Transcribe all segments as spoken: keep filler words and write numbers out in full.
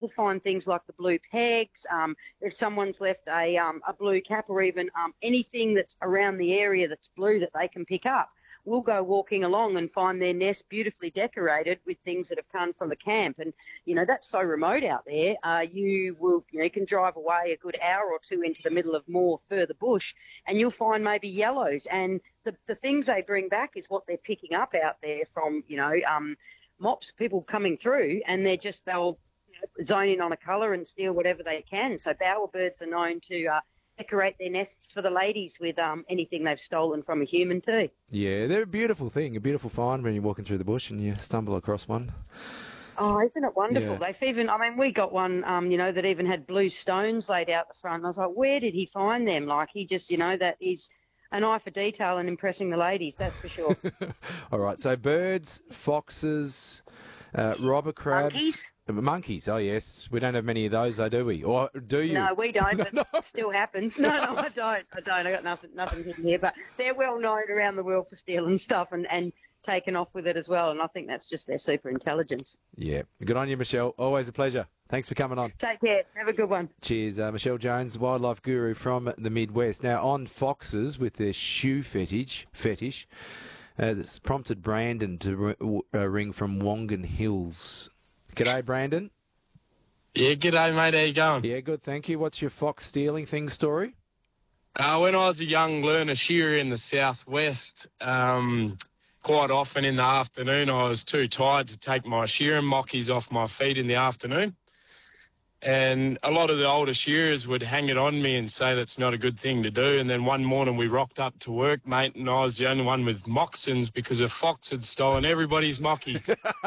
people find things like the blue pegs. Um, if someone's left a um, a blue cap, or even um, anything that's around the area that's blue that they can pick up, we'll go walking along and find their nest beautifully decorated with things that have come from the camp. And, you know, that's so remote out there. Uh, you will, you know, you can drive away a good hour or two into the middle of more further bush and you'll find maybe yellows. And the, the things they bring back is what they're picking up out there from, you know, um, mops, people coming through, and they're just, they'll you know, zone in on a colour and steal whatever they can. So bowerbirds are known to uh, decorate their nests for the ladies with um, anything they've stolen from a human too. Yeah, they're a beautiful thing, a beautiful find when you're walking through the bush and you stumble across one. Oh, isn't it wonderful? Yeah. They've even, I mean, we got one, um, you know, that even had blue stones laid out the front. And I was like, where did he find them? Like, he just, you know, that is an eye for detail and impressing the ladies, that's for sure. All right, so birds, foxes, uh, robber crabs. Monkeys? Monkeys, oh yes. We don't have many of those, though, do we? Or do you? No, we don't, No, but no. it still happens. No, no, I don't. I don't. I got nothing, nothing in here. But they're well known around the world for stealing stuff and, and taking off with it as well. And I think that's just their super intelligence. Yeah. Good on you, Michelle. Always a pleasure. Thanks for coming on. Take care. Have a good one. Cheers. Uh, Michelle Jones, wildlife guru from the Midwest. Now, on foxes with their shoe fetish, fetish uh, that's prompted Brandon to r- uh, ring from Wongan Hills. G'day, Brandon. Yeah, g'day, mate. How you going? Yeah, good, thank you. What's your fox stealing thing story? Uh, when I was a young learner shearer in the southwest, um, quite often in the afternoon I was too tired to take my shearing mockies off my feet in the afternoon. And a lot of the older shearers would hang it on me and say that's not a good thing to do. And then one morning we rocked up to work, mate, and I was the only one with moccasins because a fox had stolen everybody's mockies.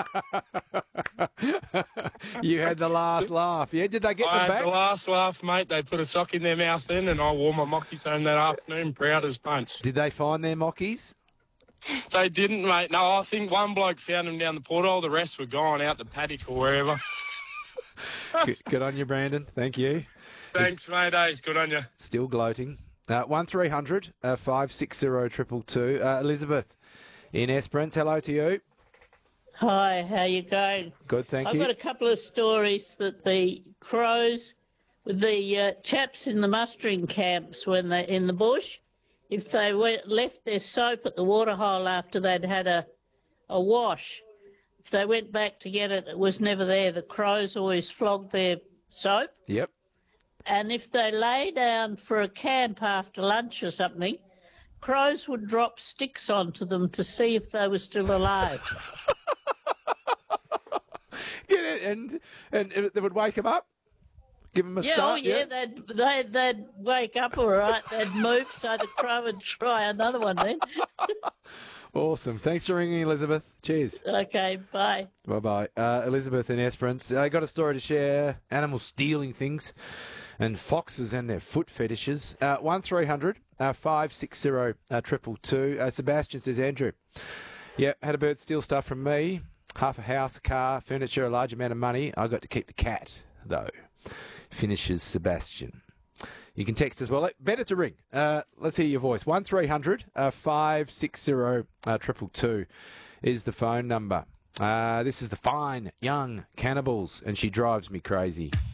You had the last laugh. Yeah, did they get I them had back? the last laugh, mate. They put a sock in their mouth then, and I wore my mockies home that afternoon, proud as punch. Did they find their mockies? They didn't, mate. No, I think one bloke found them down the porthole. The rest were gone out the paddock or wherever. good, good on you, Brandon. Thank you. Thanks, mate. Hey, good on you. Still gloating. Uh, one three hundred uh, five six zero triple two. Uh, Elizabeth in Esperance. Hello to you. Hi, how you going? Good, thank I've you. got a couple of stories that the crows, the uh, chaps in the mustering camps when they're in the bush, if they went, left their soap at the waterhole after they'd had a, a wash, if they went back to get it, it was never there. The crows always flogged their soap. Yep. And if they lay down for a camp after lunch or something, crows would drop sticks onto them to see if they were still alive. Get it, and and they would wake them up, give them a Yeah, start. oh yeah, they'd, they'd, they'd wake up all right, they'd move so the crow would try another one then. Awesome. Thanks for ringing, Elizabeth. Cheers. Okay, bye. Bye-bye. Uh, Elizabeth in Esperance. I got a story to share. Animals stealing things and foxes and their foot fetishes. Uh, one three hundred five six zero triple two. Uh, Sebastian says, Andrew, yeah, had a bird steal stuff from me. Half a house, car, furniture, a large amount of money. I got to keep the cat, though. Finishes Sebastian. You can text as well. Better to ring. Uh, let's hear your voice. one three hundred five six zero triple two is the phone number. Uh, this is the fine young cannibals, and she drives me crazy.